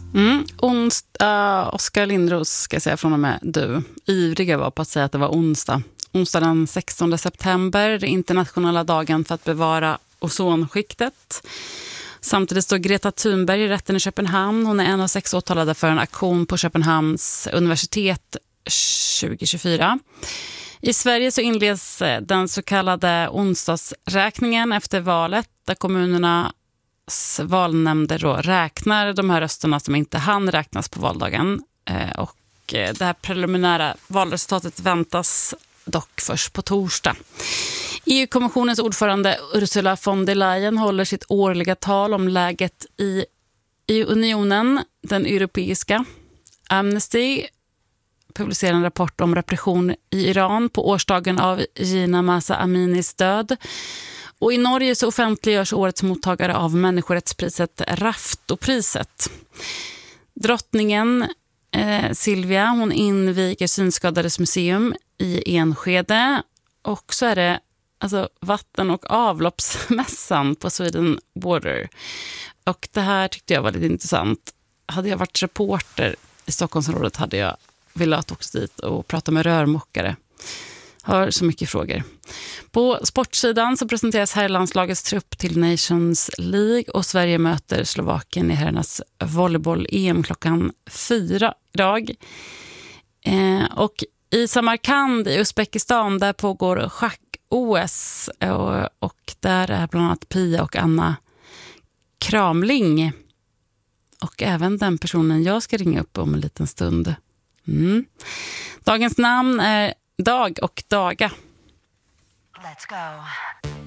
Oskar Lindros ska jag säga från och med du. Ivriga var på att säga att det var onsdag. Onsdag den 16 september, internationella dagen för att bevara ozonskiktet. Samtidigt står Greta Thunberg i rätten i Köpenhamn. Hon är en av 6 åtalade för en aktion på Köpenhamns universitet 2024. I Sverige så inleds den så kallade onsdagsräkningen efter valet, där kommunernas valnämnder då räknar de här rösterna som inte hann räknas på valdagen. Och det här preliminära valresultatet väntas dock först på torsdag. EU-kommissionens ordförande Ursula von der Leyen håller sitt årliga tal om läget i unionen, den europeiska. Amnesty publicerar en rapport om repression i Iran på årsdagen av Jina Mahsa Aminis död. Och i Norge så offentliggörs årets mottagare av människorättspriset Raftopriset. Drottningen Silvia, hon inviger Synskadades museum i Enskede. Och så är det alltså vatten- och avloppsmässan på Sweden Water. Och det här tyckte jag var lite intressant. Hade jag varit reporter i Stockholmsområdet hade jag velat åka dit och prata med rörmokare. Har så mycket frågor. På sportsidan så presenteras herrlandslagets trupp till Nations League och Sverige möter Slovakien i herrarnas volleyboll-EM klockan 4 idag. Och i Samarkand i Uzbekistan där pågår schack-OS och där är bland annat Pia och Anna Kramling. Och även den personen jag ska ringa upp om en liten stund. Dagens namn är Dag och Daga. Let's go.